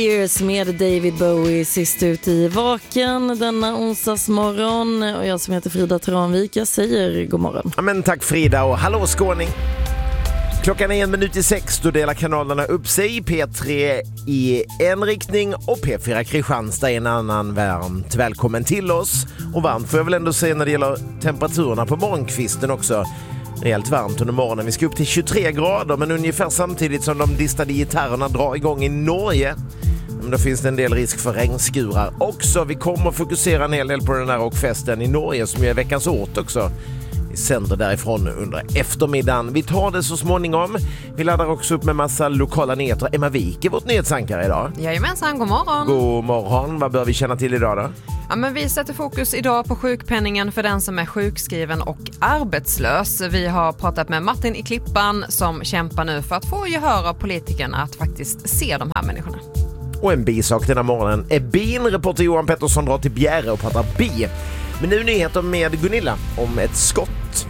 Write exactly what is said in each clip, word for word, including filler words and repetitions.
Years med David Bowie sist ut i Vaken denna onsdagsmorgon. Och jag som heter Frida Tranvik, jag säger god morgon. Ja, men tack Frida och hallå skåning. Klockan är en minut i sex, då delar kanalerna upp sig. P tre i en riktning och P fyra Kristianstad i en annan. Varmt välkommen till oss. Och varmt får jag väl ändå säga när det gäller temperaturerna på morgonkvisten också. Rejält varmt under morgonen. Vi ska upp till tjugotre grader, men ungefär samtidigt som de distade gitarrerna drar igång i Norge. Men då finns det en del risk för regnskurar också. Vi kommer fokusera en hel del på den här rockfesten i Norge som är veckans åt också. Vi sänder därifrån under eftermiddagen. Vi tar det så småningom. Vi laddar också upp med massa lokala nyheter. Emma Wik är vårt nyhetsankare idag. Jajamensan, god morgon. God morgon. Vad bör vi känna till idag då? Ja, men vi sätter fokus idag på sjukpenningen för den som är sjukskriven och arbetslös. Vi har pratat med Martin i Klippan som kämpar nu för att få gehör av politikerna att faktiskt se de här människorna. Och en bisak denna morgonen är bin. Reporter Johan Pettersson drar till Bjäre och pratar bi. Men nu nyheter med Gunilla om ett skott.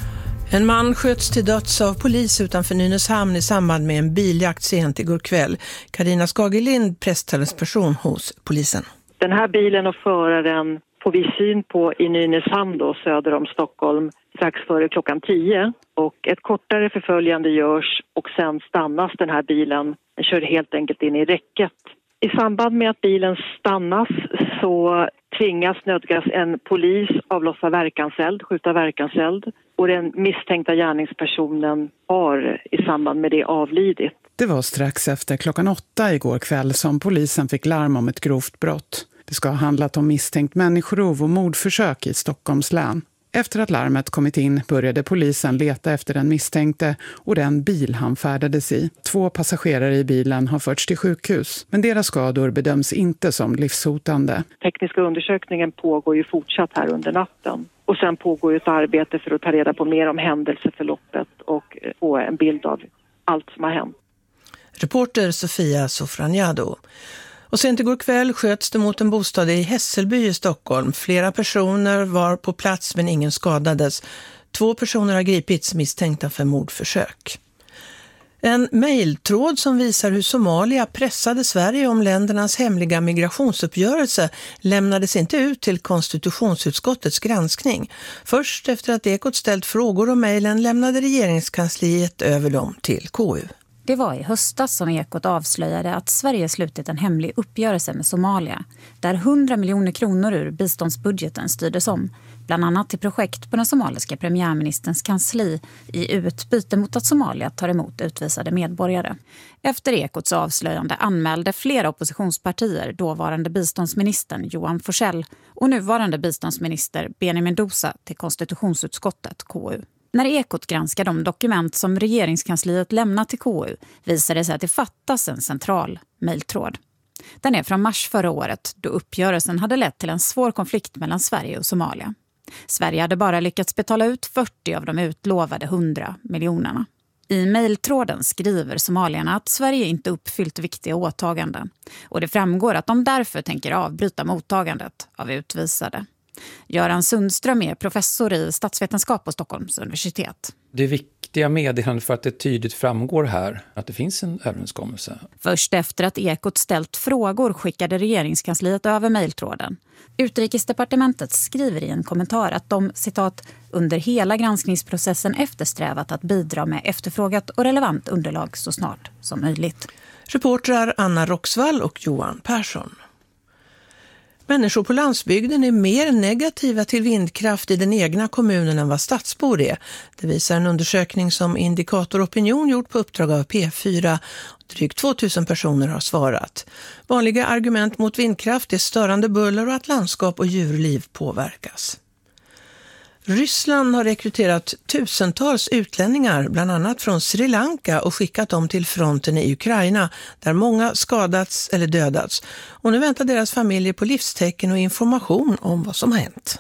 En man sköts till döds av polis utanför Nynäshamn i samband med en biljakt sent igår kväll. Carina Skagelind, presstalesperson hos polisen. Den här bilen och föraren får vi syn på i Nynäshamn då, söder om Stockholm strax före klockan tio. Och ett kortare förföljande görs och sen stannas den här bilen. Den kör helt enkelt in i räcket. I samband med att bilen stannas så tvingas nödgas en polis avlossa verkanseld, skjuta verkanseld. Och den misstänkta gärningspersonen har i samband med det avlidit. Det var strax efter klockan åtta igår kväll som polisen fick larm om ett grovt brott. Det ska ha handlat om misstänkt människorov och mordförsök i Stockholms län. Efter att larmet kommit in började polisen leta efter den misstänkte och den bil han färdades i. Två passagerare i bilen har förts till sjukhus, men deras skador bedöms inte som livshotande. Tekniska undersökningen pågår ju fortsatt här under natten. Och sen pågår ju ett arbete för att ta reda på mer om händelseförloppet och få en bild av allt som har hänt. Reporter Sofia Sofraniado. Och sent igår kväll sköts det mot en bostad i Hässelby i Stockholm. Flera personer var på plats men ingen skadades. Två personer har gripits misstänkta för mordförsök. En mejltråd som visar hur Somalia pressade Sverige om ländernas hemliga migrationsuppgörelse lämnades inte ut till konstitutionsutskottets granskning. Först efter att Ekot ställt frågor om mejlen lämnade regeringskansliet över dem till K U. Det var i höstas som Ekot avslöjade att Sverige slutit en hemlig uppgörelse med Somalia där hundra miljoner kronor ur biståndsbudgeten styrdes om, bland annat till projekt på den somaliska premiärministerns kansli i utbyte mot att Somalia tar emot utvisade medborgare. Efter Ekots avslöjande anmälde flera oppositionspartier dåvarande biståndsministern Johan Forsell och nuvarande biståndsminister Benjamin Mendoza till konstitutionsutskottet K U. När Ekot granskar de dokument som regeringskansliet lämnat till K U visar det sig att det fattas en central mejltråd. Den är från mars förra året då uppgörelsen hade lett till en svår konflikt mellan Sverige och Somalia. Sverige hade bara lyckats betala ut fyrtio av de utlovade hundra miljonerna. I mejltråden skriver somalierna att Sverige inte uppfyllt viktiga åtaganden och det framgår att de därför tänker avbryta mottagandet av utvisade. Göran Sundström är professor i statsvetenskap på Stockholms universitet. Det är viktiga meddelanden för att det tydligt framgår här att det finns en överenskommelse. Först efter att Ekot ställt frågor skickade regeringskansliet över mejltråden. Utrikesdepartementet skriver i en kommentar att de, citat, under hela granskningsprocessen eftersträvat att bidra med efterfrågat och relevant underlag så snart som möjligt. Reportrar Anna Roxvall och Johan Persson. Människor på landsbygden är mer negativa till vindkraft i den egna kommunen än vad stadsbor är. Det visar en undersökning som Indikator Opinion gjort på uppdrag av P fyra. Drygt tvåtusen personer har svarat. Vanliga argument mot vindkraft är störande buller och att landskap och djurliv påverkas. Ryssland har rekryterat tusentals utlänningar, bland annat från Sri Lanka, och skickat dem till fronten i Ukraina, där många skadats eller dödats. Och nu väntar deras familjer på livstecken och information om vad som har hänt.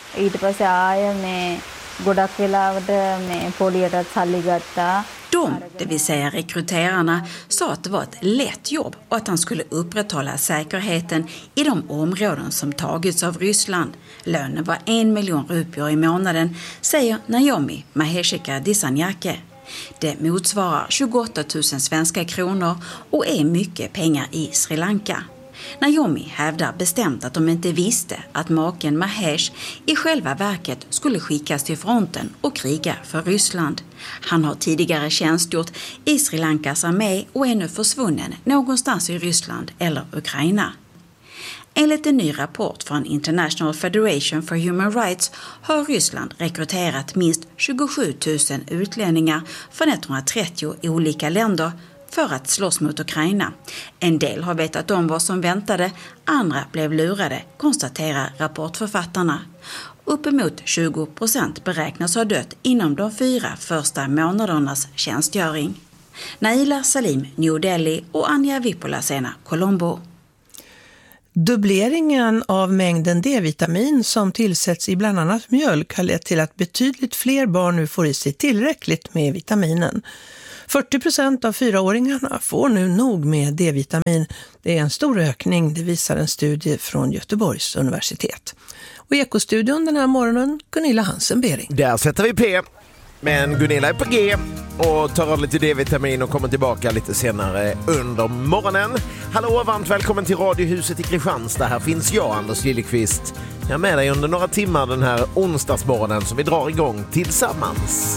De, det vill säga rekryterarna, sa att det var ett lätt jobb och att han skulle upprätthålla säkerheten i de områden som tagits av Ryssland. Lönen var en miljon rupier i månaden, säger Naomi Maheshika Disanyake. Det motsvarar tjugoåtta tusen svenska kronor och är mycket pengar i Sri Lanka. Naomi hävdar bestämt att de inte visste att maken Mahesh i själva verket skulle skickas till fronten och kriga för Ryssland. Han har tidigare tjänstgjort i Sri Lankas armé och är nu försvunnen någonstans i Ryssland eller Ukraina. Enligt en ny rapport från International Federation for Human Rights har Ryssland rekryterat minst tjugosju tusen utlänningar från etthundratrettio olika länder för att slåss mot Ukraina. En del har vetat om vad som väntade, andra blev lurade, konstaterar rapportförfattarna. Uppemot tjugo procent beräknas ha dött inom de fyra första månadernas tjänstgöring. Naila Salim, New Delhi och Anja Vipolasena, Colombo. Dubbleringen av mängden D-vitamin som tillsätts i bland annat mjölk har lett till att betydligt fler barn nu får i sig tillräckligt med vitaminen. fyrtio procent av fyraåringarna får nu nog med D-vitamin. Det är en stor ökning, det visar en studie från Göteborgs universitet. Och i Ekostudion den här morgonen, Gunilla Hansen-Bering. Där sätter vi P. Men Gunilla är på G och tar lite D-vitamin och kommer tillbaka lite senare under morgonen. Hallå, varmt välkommen till Radiohuset i Kristianstad. Här finns jag, Anders Lillekvist. Jag är med dig under några timmar den här onsdagsmorgonen som vi drar igång tillsammans.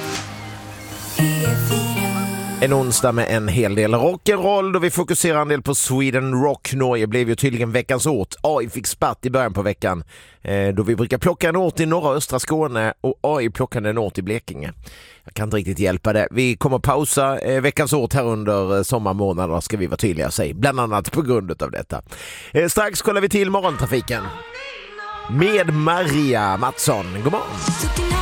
En onsdag med en hel del rock'n'roll då vi fokuserar en del på Sweden Rock. Norge blev ju tydligen veckans ort. A I fick spatt i början på veckan eh, då vi brukar plocka en ort i norra östra Skåne och A I plockade en ort i Blekinge. Jag kan inte riktigt hjälpa det. Vi kommer pausa eh, veckans ort här under eh, sommarmånaderna, ska vi vara tydliga och säga. Bland annat på grund av detta. Eh, strax kollar vi till morgontrafiken med Maria Mattsson. God morgon!